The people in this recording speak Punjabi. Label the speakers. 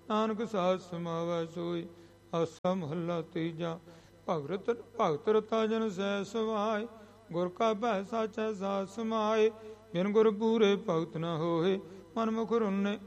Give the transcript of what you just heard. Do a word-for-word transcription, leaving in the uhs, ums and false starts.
Speaker 1: ਨਾਨਕ ਸਾਧ ਸਮਾਵੈ ਸੋਈ। ਆਸਾ ਮਹੱਲਾ ਤੀਜਾ। ਭਗਤ ਭਗਤ ਰਤਾ ਜਨ ਸਹਿ ਸਵਾਏ, ਗੁਰ ਕਾ ਭੈ ਸਾਚੈ ਸਾਧ ਸਮਾਏ। ਬਿਨ ਗੁਰ ਪੂਰੇ ਭਗਤ ਨ ਹੋਏ, ਮਨ ਮੁਖ ਰੁੰਨੇ